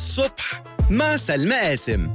الصبح مع سلمى قاسم.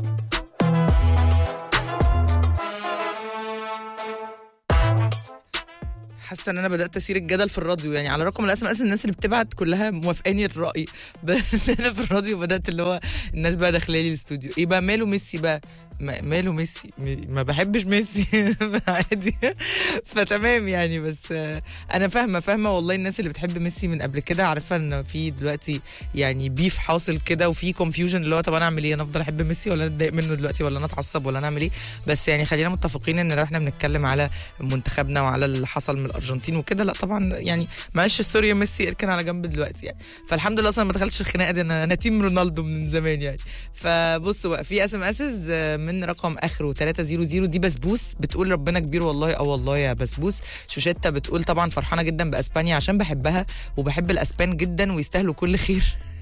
حاسه ان انا بدات اسير الجدل في الراديو، يعني على رقم الاسم الناس اللي بتبعت كلها موافقاني الراي، بس انا في الراديو بدات اللي هو الناس بقى داخله لي الاستوديو، ايه بقى ماله ميسي بقى؟ ماله ميسي؟ ما بحبش ميسي عادي. فتمام يعني، بس انا فاهمه والله الناس اللي بتحب ميسي من قبل كده عارفه ان في دلوقتي يعني بيف حاصل كده وفي كونفيوجن اللي هو طب انا اعمل ايه؟ انا افضل احب ميسي ولا اتضايق منه دلوقتي ولا انا اتعصب ولا انا اعمل ايه؟ بس يعني خلينا متفقين ان لو احنا بنتكلم على منتخبنا وعلى اللي حصل من الارجنتين وكده، لا طبعا يعني معلش سوري ميسي اركن على جنب دلوقتي يعني. فالحمد لله اصلا ما دخلتش الخناقه دي، انا تيم رونالدو من زمان يعني. فبصوا بقى في اسز من رقم اخره 300 دي بسبوس بتقول ربنا كبير والله والله يا بسبوس. شوشيتا بتقول طبعا فرحانه جدا باسبانيا عشان بحبها وبحب الاسبان جدا ويستاهلوا كل خير.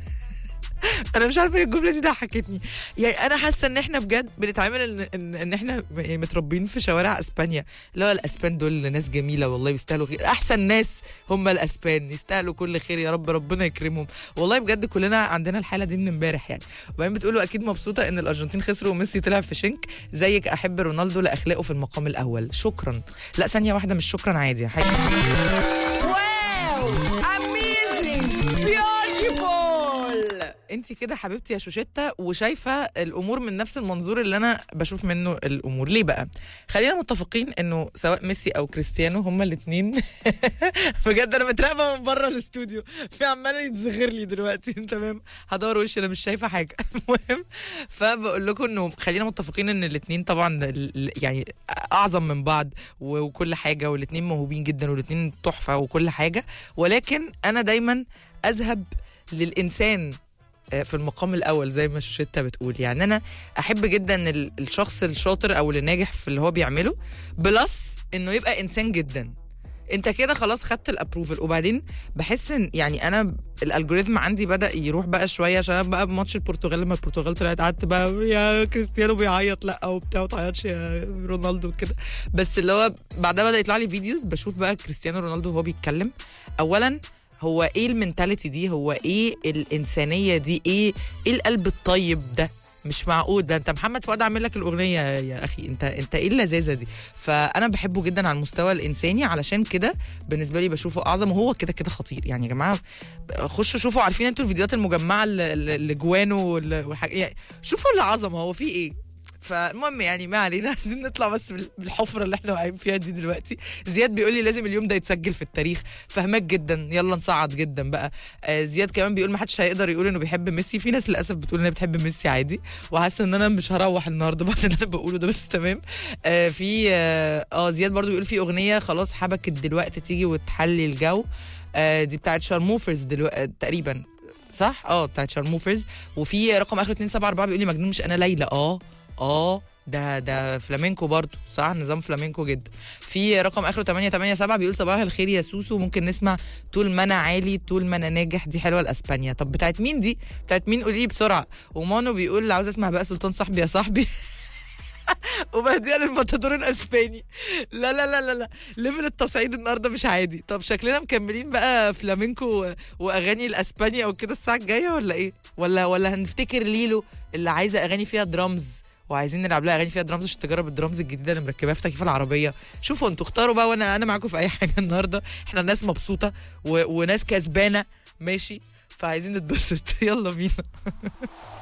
انا مش عارفه الجمله دي ضحكتني، يعني انا حاسه ان احنا بجد بنتعامل ان احنا متربيين في شوارع اسبانيا، اللي هو الاسبان دول ناس جميله والله بيستاهلوا خير، احسن ناس هم الاسبان يستاهلوا كل خير يا رب ربنا يكرمهم. والله بجد كلنا عندنا الحاله دي من امبارح يعني. وبعدين بتقولوا اكيد مبسوطه ان الارجنتين خسروا وميسي طلع في شنك، زيك احب رونالدو لاخلاقه في المقام الاول. شكرا. لا ثانيه واحده مش شكرا عادي حاجه. واو اميزنج بيوتيفول. انت كده حبيبتي يا شوشيتا وشايفه الامور من نفس المنظور اللي انا بشوف منه الامور. ليه بقى؟ خلينا متفقين انه سواء ميسي او كريستيانو هما الاثنين بجد انا متراقبه من بره الاستوديو، في عمال يتزغر لي دلوقتي تمام، هدور وشي انا مش شايفه حاجه. المهم فبقول لكم انه خلينا متفقين ان الاثنين طبعا يعني اعظم من بعض وكل حاجه، والاثنين موهوبين جدا والاثنين تحفه وكل حاجه، ولكن انا دايما اذهب للانسان في المقام الاول زي ما شوشيتا بتقول. يعني انا احب جدا الشخص الشاطر او اللي ناجح في اللي هو بيعمله بلس انه يبقى انسان جدا. انت كده خلاص خدت الابروفل. وبعدين بحس ان يعني انا الالجوريثم عندي بدا يروح بقى شويه عشان بقى بماتش البرتغال لما البرتغال طلعت قعدت بقى يا كريستيانو بيعيط لا وبتاع ما تعيطش يا رونالدو كده، بس اللي هو بعدها بدا يطلع لي فيديوز بشوف بقى كريستيانو رونالدو وهو بيتكلم. اولا هو ايه المنتاليتي دي؟ هو ايه الانسانيه دي؟ ايه القلب الطيب ده؟ مش معقول ده انت محمد فؤاد عامل لك الاغنيه يا اخي، انت ايه اللذاذه دي؟ فانا بحبه جدا على المستوى الانساني، علشان كده بالنسبه لي بشوفه اعظم. وهو كده كده خطير يعني. يا جماعه خشوا شوفوا، عارفين انتوا الفيديوهات المجمعه اللي جوانه يعني شوفوا العظمه هو فيه ايه. فالمهم يعني ما علينا، عايزين نطلع بس بالحفره اللي احنا واقعين فيها دي دلوقتي. زياد بيقول لي لازم اليوم ده يتسجل في التاريخ، فهمك جدا يلا نصعد جدا بقى. زياد كمان بيقول ما حدش هيقدر يقول انه بيحب ميسي، في ناس للاسف بتقول انها بتحب ميسي عادي، وحاسه ان انا مش هروح النهارده بعد اللي انا بقوله ده، بس تمام. في زياد برضو بيقول في اغنيه خلاص حبكت دلوقتي تيجي وتحلي الجو، دي بتاعت شارموفرز دلوقتي تقريبا صح، بتاعت شارموفرز. وفي رقم اخر 274 بيقول لي مجنون مش انا ليلى. ده فلامينكو برضو صح، نظام فلامينكو جدا. في رقم اخره 887 بيقول صباح الخير يا سوسو، ممكن نسمع طول ما انا عالي طول ما انا ناجح، دي حلوه الاسبانيا. طب بتاعت مين دي؟ بتاعت مين قولي لي بسرعه. ومانو بيقول عاوز اسمع بقى سلطان صاحبي يا صاحبي. وبهديها للماتادور الاسباني. لا لا لا لا لا، ليفل التصعيد النهارده مش عادي. طب شكلنا مكملين بقى فلامينكو واغاني الاسبانيا وكده الساعه الجايه ولا ايه؟ ولا هنفتكر ليلو اللي عايزه اغاني فيها درامز وعايزين نلعب لها اغاني فيها درامز عشان تجرب الدرامز الجديده اللي مركباها في تكييف العربيه. شوفوا انتوا اختاروا بقى، وانا معاكم في اي حاجه النهارده. احنا ناس مبسوطه وناس كسبانه ماشي، فعايزين نتبسط. يلا بينا.